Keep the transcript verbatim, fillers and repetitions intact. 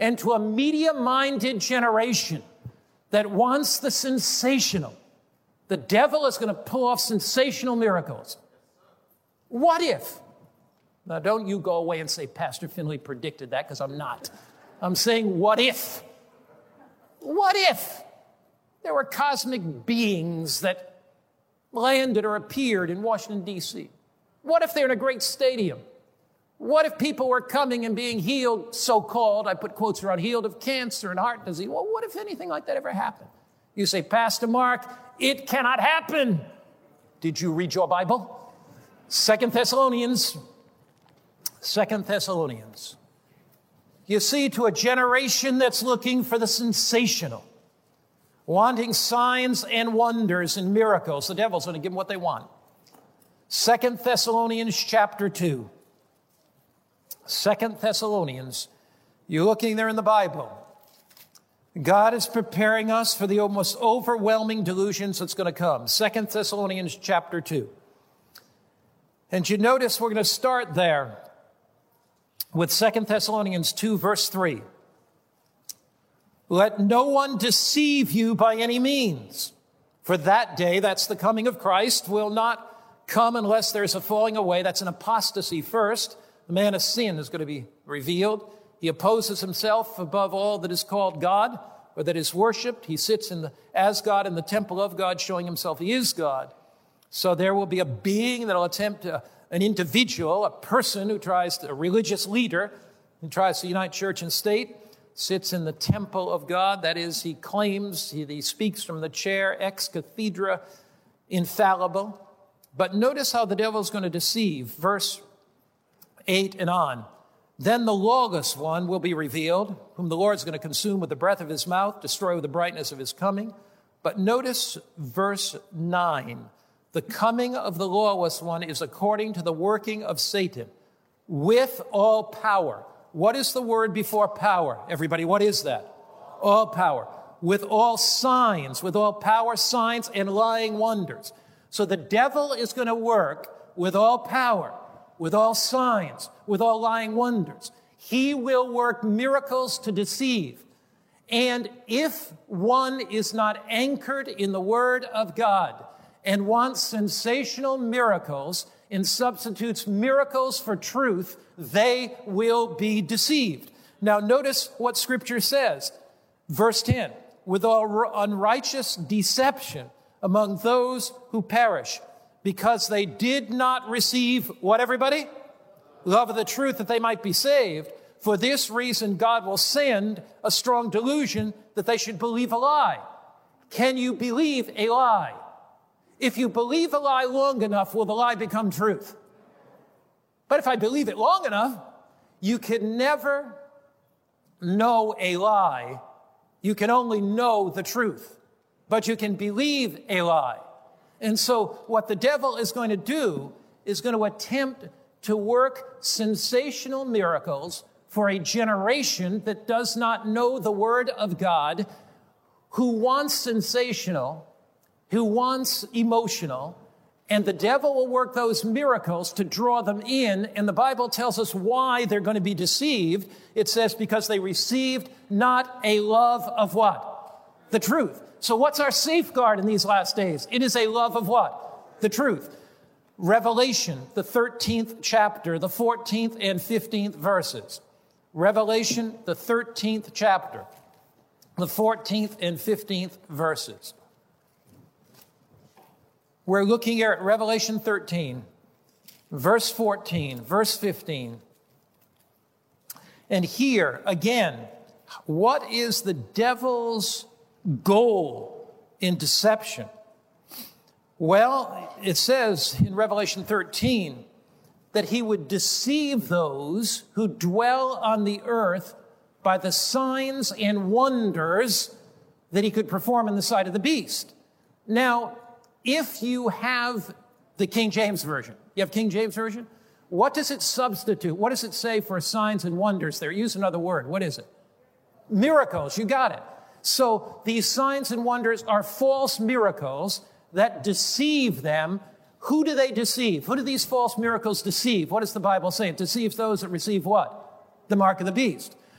and to a media-minded generation that wants the sensational. The devil is going to pull off sensational miracles. What if? Now, don't you go away and say, Pastor Finley predicted that, because I'm not. I'm saying, what if? What if there were cosmic beings that landed or appeared in Washington, D C? What if they're in a great stadium? What if people were coming and being healed, so-called, I put quotes around, healed of cancer and heart disease? Well, what if anything like that ever happened? You say, Pastor Mark, it cannot happen. Did you read your Bible? Second Thessalonians. Second Thessalonians. You see, to a generation that's looking for the sensational, wanting signs and wonders and miracles, the devil's going to give them what they want. Second Thessalonians chapter two. Second Thessalonians. You're looking there in the Bible. God is preparing us for the almost overwhelming delusions that's going to come. Second Thessalonians chapter two. And you notice we're going to start there with Second Thessalonians two, verse three. Let no one deceive you by any means, for that day, that's the coming of Christ, will not come unless there's a falling away. That's an apostasy first. The man of sin is going to be revealed. He opposes himself above all that is called God or that is worshipped. He sits in the, as God in the temple of God, showing himself he is God. So there will be a being that will attempt to, an individual, a person who tries to, a religious leader who tries to unite church and state, sits in the temple of God. That is, he claims, he, he speaks from the chair, ex cathedra, infallible. But notice how the devil is going to deceive. Verse eight and on. Then the lawless one will be revealed, whom the Lord is going to consume with the breath of his mouth, destroy with the brightness of his coming. But notice verse nine. The coming of the lawless one is according to the working of Satan, with all power. What is the word before power? Everybody, what is that? All power. With all signs, with all power, signs, and lying wonders. So the devil is going to work with all power, with all signs, with all lying wonders. He will work miracles to deceive. And if one is not anchored in the Word of God and wants sensational miracles and substitutes miracles for truth, they will be deceived. Now notice what Scripture says. Verse ten, with all unrighteous deception among those who perish, because they did not receive, what everybody? Love of the truth, that they might be saved. For this reason, God will send a strong delusion that they should believe a lie. Can you believe a lie? If you believe a lie long enough, will the lie become truth? But if I believe it long enough, you can never know a lie. You can only know the truth. But you can believe a lie. And so what the devil is going to do is going to attempt to work sensational miracles for a generation that does not know the Word of God, who wants sensational, who wants emotional, and the devil will work those miracles to draw them in, and the Bible tells us why they're going to be deceived. It says, because they received not a love of what? The truth. So what's our safeguard in these last days? It is a love of what? The truth. Revelation, the thirteenth chapter, the fourteenth and fifteenth verses. Revelation, the thirteenth chapter, the fourteenth and fifteenth verses. We're looking here at Revelation thirteen, verse fourteen, verse fifteen. And here, again, what is the devil's goal in deception? Well, it says in Revelation thirteen that he would deceive those who dwell on the earth by the signs and wonders that he could perform in the sight of the beast. Now, if you have the King James Version, you have King James Version? What does it substitute? What does it say for signs and wonders there? Use another word. What is it? Miracles. You got it. So these signs and wonders are false miracles that deceive them. Who do they deceive? Who do these false miracles deceive? What does the Bible say? It deceives those that receive what? The mark of the beast.